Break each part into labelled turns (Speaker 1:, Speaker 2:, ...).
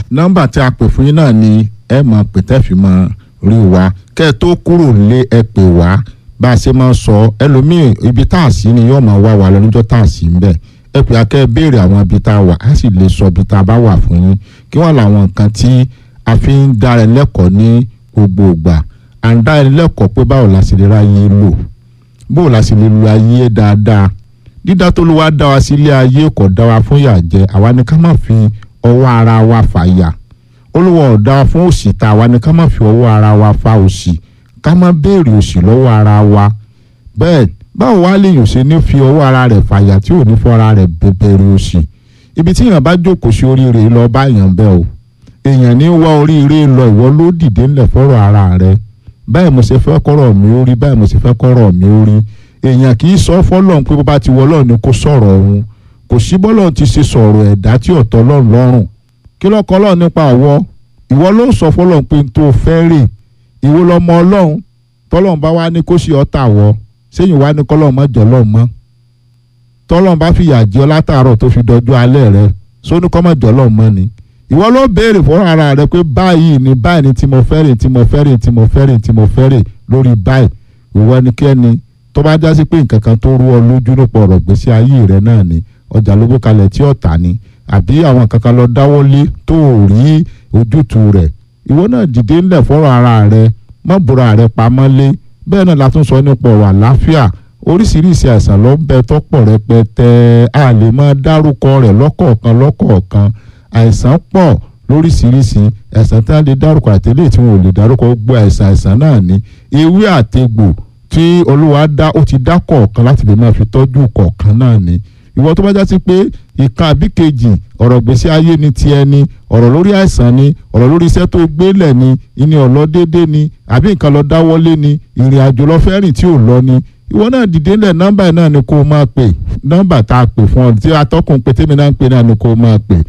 Speaker 1: nọ́mbà tí a pè fún yín náà ni ẹ mọ̀ pé tẹ́ fi mọ̀ rí wa kẹ́ ẹ tó kúrò lé ẹ pè wá bá a ṣe máa sọ ẹlòmíì ibi tá a sí ni yóò máa wá wa lọ́jọ́ tá a sí ń bẹ̀ ẹ pè akẹ́ béèrè àwọn ibi tá a wà á sì lè sọ ibi tá a bá wà fún yín kí wọ́n làwọn nǹkan tí a fi ń dára lẹ́kọ̀ọ́ ní gbogbo ìgbà à ń dára lẹ́kọ̀ọ́ pé báwo la sì lè ráyé lò báwo la sì lè lo ayé dáadáa dídá tó ló wá dá wa sílé ayé kò dá wa fún yà jẹ àwa ni ká má fi ọwọ́ ara wa fàyà Olúwa ò dá wa fún òṣì tá àwa ni ká má fi ọwọ́ ara wa fa òṣì ká má béèrè òṣì lọ́wọ́ ara wa bẹ́ẹ̀ báwo wá lèèyàn ṣe ní fi ọwọ́ ara rẹ̀ fàyà tí ò ní fọ́ ara rẹ̀ bẹ̀rẹ̀ òṣì ibi tí èèyàn bá jókòó sí oríire lọ bá èèyàn bẹ́ẹ̀ o èèyàn ní wá oríire lọ ìwọ ló dìde ńlẹ̀ fọ́rọ̀ ara rẹ̀ báyìí mo ṣe fẹ́ kọ́rọ̀ mi ó rí báyìí mo ṣe fẹ́ kọ́rọ̀ mi ó rí èèyàn kì í sọ fọ́lọ́run pé bó bá ti wọ Ọlọ́run ni kó sọ̀rọ̀ òun kò sí bọ́lọ́run ti ṣe sọ̀rọ̀ ẹ̀dá tí ọ̀tọ̀ Ọlọ́run lọ́rùn kí lọ́kọ́ Ọlọ́run nípa ọ̀wọ́ ìwọ ló ń sọ fọ́lọ́run pé n tó fẹ́ rè ìwọ lọmọ Ọlọ́run tọ́lọ́run bá wá ní kó ṣe ọ̀tá wọ sẹ́yìn wá ní kọ́lọ́run mọ́ jọ̀lọ́run mọ́ tọ́lọ́run bá fìyà jẹ ọ́ látàárọ̀ tó fi dọjú alẹ́ rẹ sóní kọ́ mọ́ jọ̀lọ́run mọ́ ni ìwọ ló béèrè fún ara rẹ pé báyìí ni tí mo fẹ́ rè tí mo fẹ́ rè tí mo fẹ́ rè tí mo fẹ́ rè lórí báyìí ìwọ ẹnikẹ́ni tó bá já sí pé nǹkan kan tó rú ọ lójú nípa ọ̀rọ̀ gbèsè ayé rẹ náà ni ọjà ló gbé kalẹ̀ tí ọ̀tá ni àbí àwọn nǹkan kan lọ dáwọ́lé tó rí ojútùú rẹ̀ ìwọ náà dìde ńlẹ̀ fọ́rọ̀ ara rẹ má bùra rẹ pamọ́ lé bẹ́ẹ̀ náà la tún sọ nípa ọ̀rọ̀ àlàáfíà oríṣiríṣi àìsàn ló ń bẹ tọ́pọ̀ rẹpẹtẹ a lè máa dárúkọ rẹ̀ lọ́kọ̀ọ̀kan àìsàn pọ̀ lóríṣiríṣi àìsàn tí wọ́n lè dárúkọ àtẹlẹ́ tí wọ́n ò lè dárúkọ gbogbo àìsàn náà ní ewé àtegbò tí Olúwa dá ó ti dá kọ̀ọ̀kan láti lè máa fi tọ́jú kọ̀ọ̀kan náà ní ìwọ tó bá já sí pé ìkan àbí kejì ọ̀rọ̀ gbèsè ayé ni ti ẹni ọ̀rọ̀ lórí àìsàn ni ọ̀rọ̀ lórí iṣẹ́ tó gbélẹ̀ ni ìní ọ̀lọ́ déédéé ni àbí nǹkan lọ dáwọ́lé ni ìrìn àjò lọ fẹ́ rìn tí ò lọ ni ìwọ náà dìde ńlẹ̀ nọ́mbà náà ni kó o máa pè nọ́mbà tá a pè fún ọ tí atọ́kùn pé tèmi náà ń pè náà ni kó o máa pè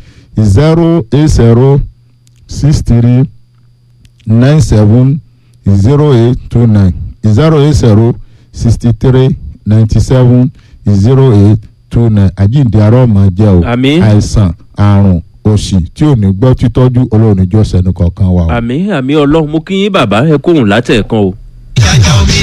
Speaker 1: 08063 97 0829 08063 97 0829 àjíǹde arọ́ máa jẹ́ o àìsàn àrùn òṣì tí ò ní gbọ́ títọ́jú Ọlọ́run ìjọ sẹ́nu kọ̀ọ̀kan wa o.
Speaker 2: àmín Ọlọ́run mú kí yín bàbá ẹ kóhùn látẹ̀ẹ̀kan o.